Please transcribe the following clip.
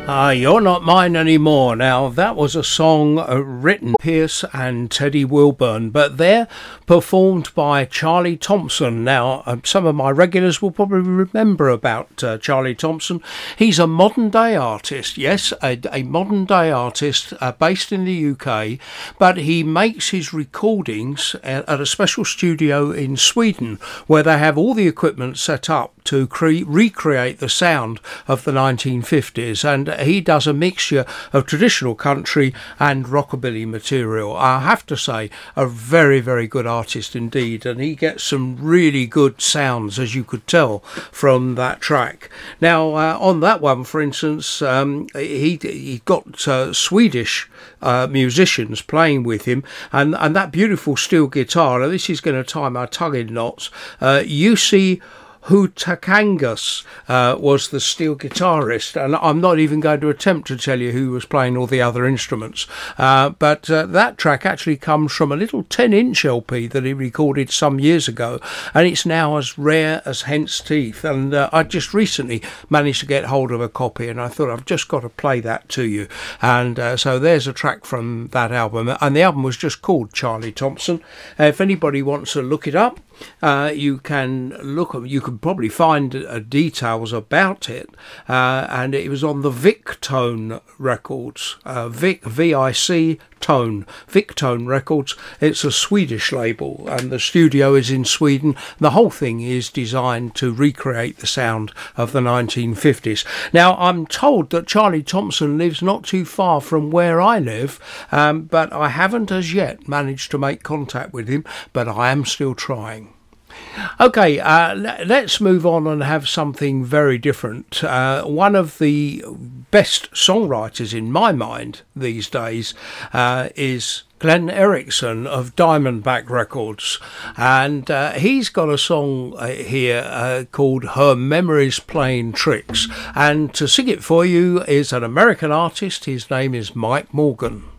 You're Not Mine Anymore. Now, that was a song written by Pierce and Teddy Wilburn, but they're performed by Charlie Thompson. Now, some of my regulars will probably remember about Charlie Thompson. He's a modern-day artist, yes, a modern-day artist based in the UK, but he makes his recordings at a special studio in Sweden, where they have all the equipment set up to recreate the sound of the 1950s, and he does a mixture of traditional country and rockabilly material. I have to say, a very, very good artist indeed, and he gets some really good sounds, as you could tell from that track. Now, on that one, for instance, he got Swedish musicians playing with him, and that beautiful steel guitar. Now, this is going to tie my tongue in knots. Jussi Hutakangas was the steel guitarist, and I'm not even going to attempt to tell you who was playing all the other instruments, but that track actually comes from a little 10-inch LP that he recorded some years ago, and it's now as rare as hen's teeth, and I just recently managed to get hold of a copy, and I thought I've just got to play that to you. And so there's a track from that album, and the album was just called Charlie Thompson. If anybody wants to look it up, you can probably find details about it, and it was on the Victone Records, Vic Tone, Victone Records. It's a Swedish label, and the studio is in Sweden. The whole thing is designed to recreate the sound of the 1950s. Now, I'm told that Charlie Thompson lives not too far from where I live, but I haven't as yet managed to make contact with him, but I am still trying. Okay, let's move on and have something very different. One of the best songwriters in my mind these days is Glenn Erickson of Diamondback Records, and he's got a song here called Her Memory's Playing Tricks, and to sing it for you is an American artist. His name is Mike Morgan.